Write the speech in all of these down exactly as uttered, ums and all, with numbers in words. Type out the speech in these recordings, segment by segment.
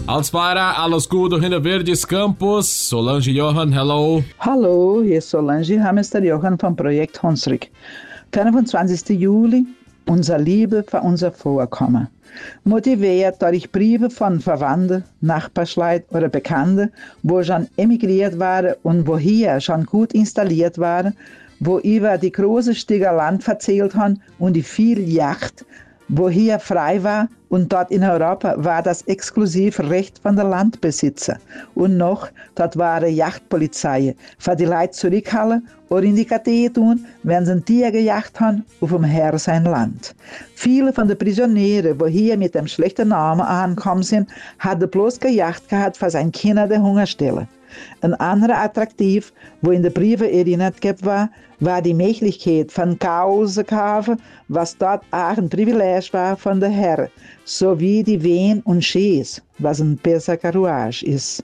Als para alles Gute in der Verdes Campus. Solange Johan, hello. Hallo, hier ist Solange Hamester Johan vom Projekt Hunsrück. fünfundzwanzigsten Juli, unser Liebe für unser Vorkommen. Motiviert durch Briefe von Verwandten, Nachbarschleid oder Bekannten, wo schon emigriert waren und wo hier schon gut installiert waren, wo über die große Stücke Land verzählt haben und die viel Yacht, wo hier frei war, und dort in Europa war das Exklusivrecht von der Landbesitzer. Und noch, dort waren Yachtpolizei, für die Leute zurückhalten oder in die Kate tun, wenn sie ein Tier gejagt haben auf dem Herr sein Land. Viele von den Prisionären, die hier mit dem schlechten Namen angekommen sind, hatten bloß gejagt gehabt für seine Kinder der Hungerstelle. Ein anderer Attraktiv, wo in den Briefen erinnert war, war die Möglichkeit von Chaos zu kaufen, was dort auch ein Privileg war von der Herr, sowie die Wehen und Schäs, was ein besser Carruage ist.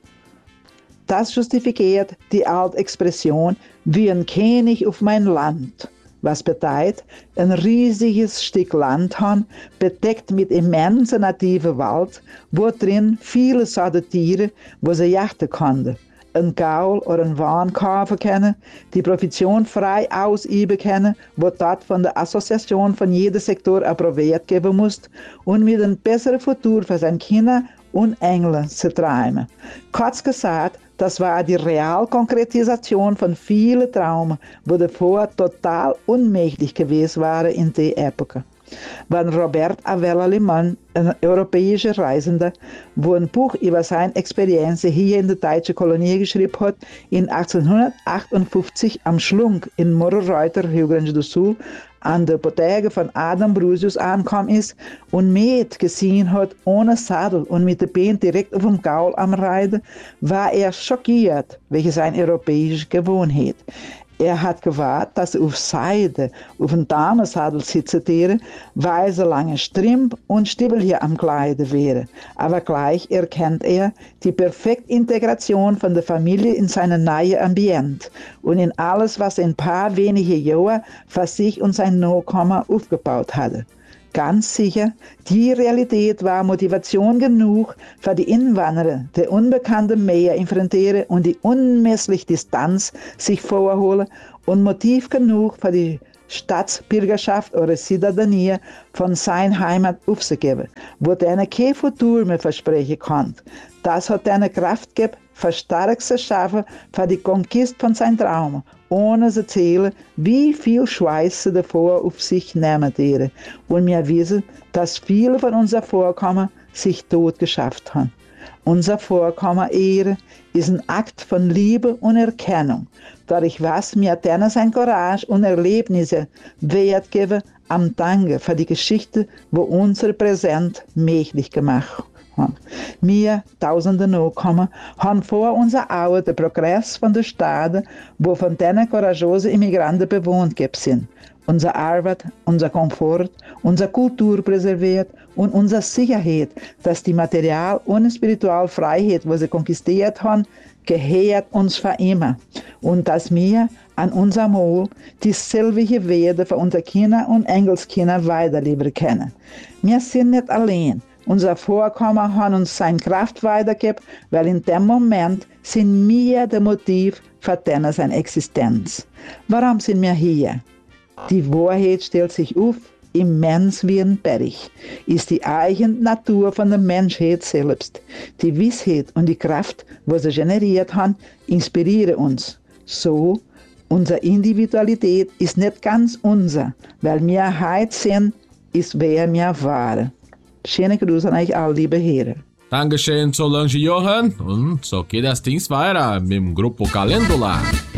Das justifiziert die alte Expression, wie ein König auf mein Land, was bedeutet, ein riesiges Stück Land haben, bedeckt mit immensen nativen Wald, wo drin viele sorte Tiere, wo sie jachten konnten. Ein Gaul oder ein Wahn kaufen können, die Profession frei ausüben können, wo dort von der Assoziation von jedem Sektor approbiert geben muss und mit einem besseren Futur für seine Kinder und Enkel zu träumen. Kurz gesagt, das war die Realkonkretisation von vielen Träumen, die davor total unmöglich gewesen waren in der Epoche. Wenn Robert Avella Liman, ein europäischer Reisender, wo ein Buch über seine Experienzen hier in der deutschen Kolonie geschrieben hat, in achtzehnhundertachtundfünfzig am Schlunk in Morro-Reuter, Rio Grande do Sul, an der Bottega von Adam Brusius angekommen ist und Met gesehen hat, ohne Sattel und mit den Beinen direkt auf dem Gaul am Reiten, war er schockiert, welche seine europäische Gewohnheit. Er hat gewartet, dass er auf Seite, auf dem Damensattel sitzen würde, weil so lange Strimp und Stiefel hier am Kleide wäre. Aber gleich erkennt er die perfekte Integration von der Familie in seinem neuen Ambiente und in alles, was in ein paar wenige Jahren für sich und sein Nachkommen aufgebaut hatte. Ganz sicher, die Realität war Motivation genug für die Inwanderer, der unbekannte Meer infrontieren und die unmessliche Distanz sich vorholen und Motiv genug für die Staatsbürgerschaft oder Citadanie von seiner Heimat aufzugeben, wo denen kein Futur mehr versprechen konnte. Das hat denen Kraft gegeben, verstärkt zu schaffen für die Konquiste von seinem Traum, ohne zu zählen, wie viel Schweiß sie davor auf sich nehmen würden. Und wir wissen, dass viele von unseren Vorkommen sich tot geschafft haben. Unser Vorkommen Ehre ist ein Akt von Liebe und Erkennung, dadurch was mir denen sein Courage und Erlebnisse wert geben, am Danke für die Geschichte, wo unser Präsent möglich gemacht haben. Wir, tausende Nachkommen, haben vor unser Augen den Progress von der Staaten, wo von diesen courageosen Immigranten bewohnt sind. Unsere Arbeit, unser Komfort, unsere Kultur präserviert und unsere Sicherheit, dass die Material- und spirituelle Freiheit, die sie konquistiert haben, gehört uns für immer. Und dass wir an unserem Mol dieselbe Werte für unsere Kinder und Enkelskinder weiterleben können. Wir sind nicht allein. Unser Vorkommen haben uns seine Kraft weitergegeben, weil in dem Moment sind wir das Motiv für denen seine Existenz. Warum sind wir hier? Die Wahrheit stellt sich auf, immens wie ein Berg, ist die eigene Natur von der Menschheit selbst. Die Wissheit und die Kraft, die sie generiert haben, inspirieren uns. So, unsere Individualität ist nicht ganz unser, weil wir heute sind, ist wer wir waren. Schöne Grüße an euch alle, liebe Herren. Dankeschön, Solange Johan. Und so geht das Ding weiter mit dem Grupo Calendula.